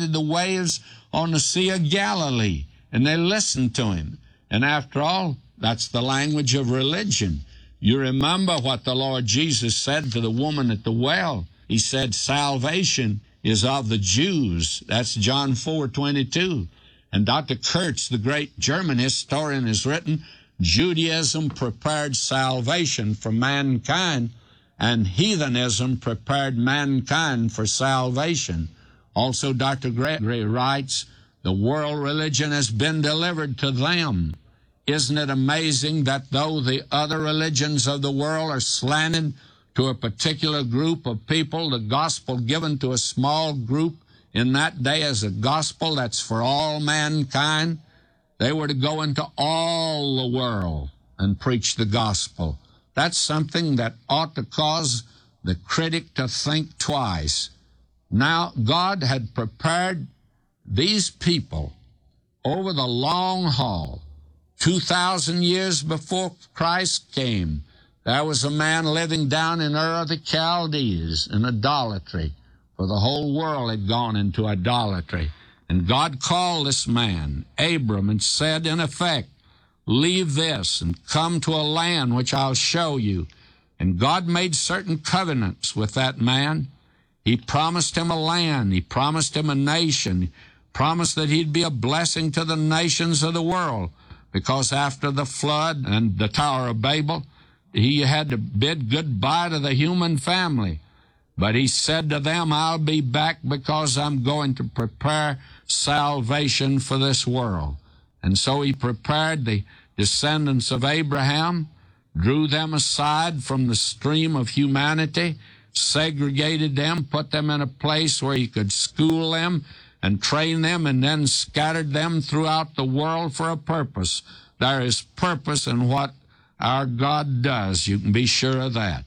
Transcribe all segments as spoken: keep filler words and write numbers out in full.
quieted the waves on the Sea of Galilee, and they listened to him. And after all, that's the language of religion. You remember what the Lord Jesus said to the woman at the well. He said, salvation is of the Jews. That's John four twenty-two. And Doctor Kurtz, the great German historian, has written, Judaism prepared salvation for mankind, and heathenism prepared mankind for salvation. Also, Doctor Gregory writes, the world religion has been delivered to them. Isn't it amazing that though the other religions of the world are slanted to a particular group of people, the gospel given to a small group in that day is a gospel that's for all mankind? They were to go into all the world and preach the gospel. That's something that ought to cause the critic to think twice. Now, God had prepared these people over the long haul. Two thousand years before Christ came, there was a man living down in Ur of the Chaldees in idolatry, for the whole world had gone into idolatry. And God called this man, Abram, and said, in effect, leave this and come to a land which I'll show you. And God made certain covenants with that man. He promised him a land. He promised him a nation. He promised that he'd be a blessing to the nations of the world, because after the flood and the Tower of Babel, he had to bid goodbye to the human family. But he said to them, I'll be back because I'm going to prepare salvation for this world. And so he prepared the descendants of Abraham, drew them aside from the stream of humanity, segregated them, put them in a place where he could school them and train them, and then scattered them throughout the world for a purpose. There is purpose in what our God does. You can be sure of that.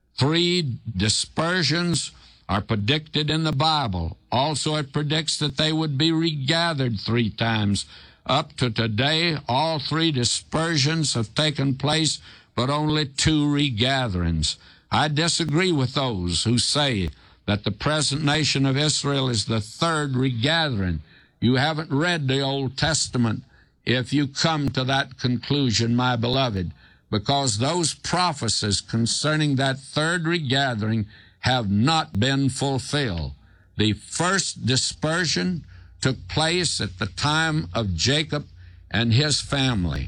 Three dispersions are predicted in the Bible. Also, it predicts that they would be regathered three times. Up to today, all three dispersions have taken place, but only two regatherings. I disagree with those who say that the present nation of Israel is the third regathering. You haven't read the Old Testament if you come to that conclusion, my beloved, because those prophecies concerning that third regathering have not been fulfilled. The first dispersion took place at the time of Jacob and his family.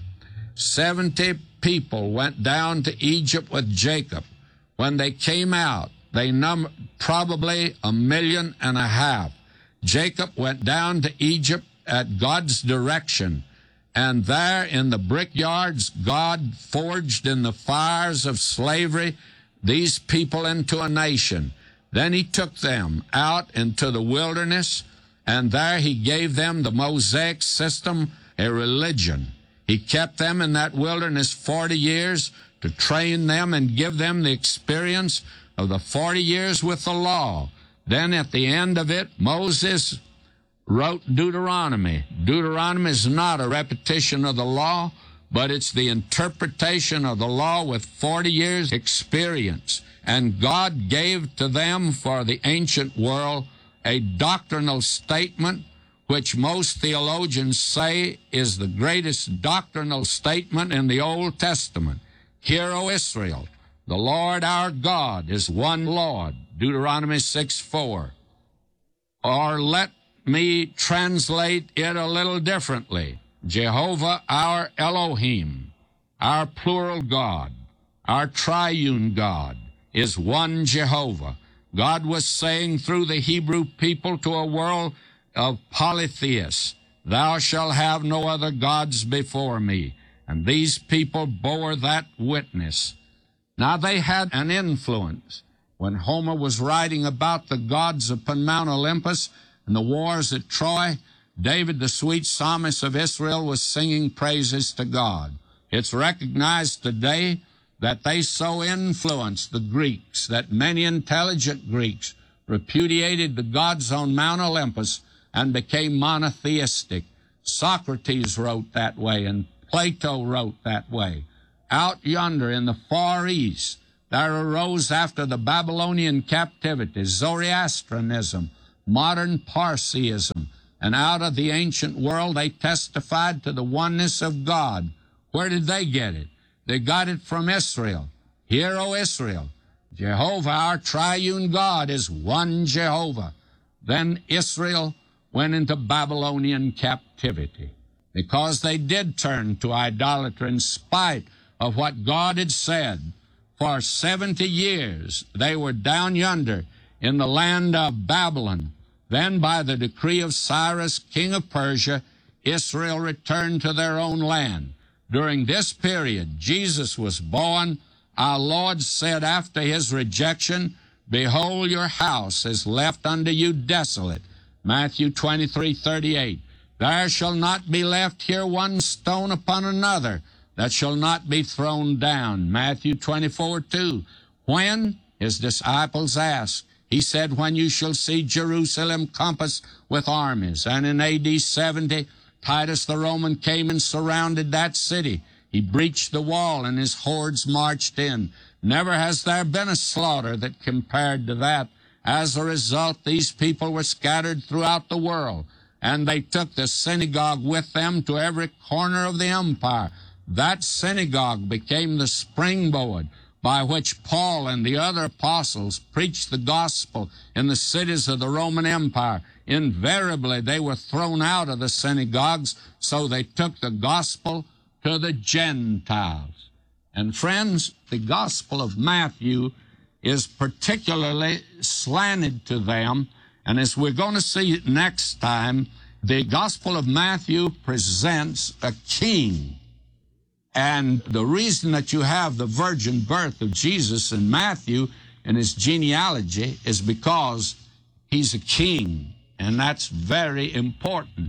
Seventy people went down to Egypt with Jacob. When they came out, they numbered probably a million and a half. Jacob went down to Egypt at God's direction, and there in the brickyards, God forged in the fires of slavery these people into a nation. Then he took them out into the wilderness, and there he gave them the Mosaic system, a religion. He kept them in that wilderness forty years to train them and give them the experience of the forty years with the law. Then at the end of it, Moses wrote Deuteronomy. Deuteronomy is not a repetition of the law, but it's the interpretation of the law with forty years experience. And God gave to them for the ancient world a doctrinal statement which most theologians say is the greatest doctrinal statement in the Old Testament. Hear, O Israel, the Lord our God is one Lord, Deuteronomy six four. Or let me translate it a little differently. Jehovah our Elohim, our plural God, our triune God, is one Jehovah. God was saying through the Hebrew people to a world of polytheists, thou shalt have no other gods before me. And these people bore that witness. Now they had an influence. When Homer was writing about the gods upon Mount Olympus and the wars at Troy, David, the sweet psalmist of Israel, was singing praises to God. It's recognized today that they so influenced the Greeks that many intelligent Greeks repudiated the gods on Mount Olympus and became monotheistic. Socrates wrote that way, and Plato wrote that way. Out yonder in the Far East, there arose after the Babylonian captivity Zoroastrianism, modern Parsiism, and out of the ancient world they testified to the oneness of God. Where did they get it? They got it from Israel. Hear, O Israel, Jehovah, our triune God, is one Jehovah. Then Israel went into Babylonian captivity because they did turn to idolatry in spite of what God had said. For seventy years they were down yonder in the land of Babylon. Then by the decree of Cyrus, king of Persia, Israel returned to their own land. During this period, Jesus was born. Our Lord said after his rejection, "Behold, your house is left unto you desolate." Matthew twenty-three thirty-eight. "There shall not be left here one stone upon another that shall not be thrown down." Matthew twenty-four two. When? His disciples asked. He said, "When you shall see Jerusalem compassed with armies." And in A D seventy, Titus the Roman came and surrounded that city. He breached the wall, and his hordes marched in. Never has there been a slaughter that compared to that. As a result, these people were scattered throughout the world, and they took the synagogue with them to every corner of the empire. That synagogue became the springboard by which Paul and the other apostles preached the gospel in the cities of the Roman Empire. Invariably, they were thrown out of the synagogues, so they took the gospel to the Gentiles. And friends, the gospel of Matthew is particularly slanted to them. And as we're going to see next time, the gospel of Matthew presents a king. And the reason that you have the virgin birth of Jesus in Matthew and his genealogy is because he's a king, and that's very important.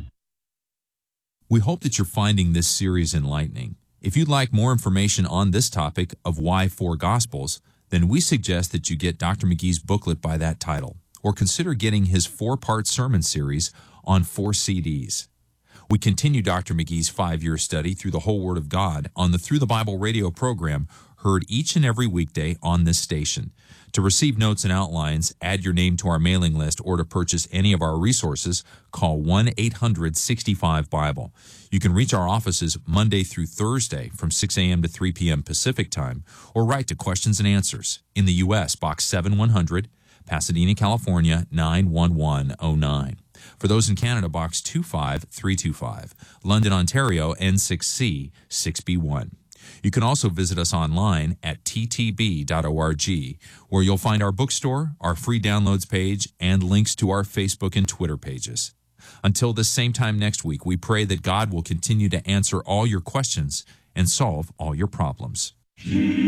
We hope that you're finding this series enlightening. If you'd like more information on this topic of why four Gospels, then we suggest that you get Doctor McGee's booklet by that title, or consider getting his four-part sermon series on four C Ds. We continue Doctor McGee's five-year study through the whole Word of God on the Through the Bible radio program, heard each and every weekday on this station. To receive notes and outlines, add your name to our mailing list, or to purchase any of our resources, call one eight hundred sixty-five Bible. You can reach our offices Monday through Thursday from six a.m. to three p.m. Pacific Time, or write to Questions and Answers in the U S Box seven one hundred, Pasadena, California, nine one one oh nine. For those in Canada, Box two five three two five, London, Ontario, N six C six B one. You can also visit us online at t t b dot org, where you'll find our bookstore, our free downloads page, and links to our Facebook and Twitter pages. Until this same time next week, we pray that God will continue to answer all your questions and solve all your problems.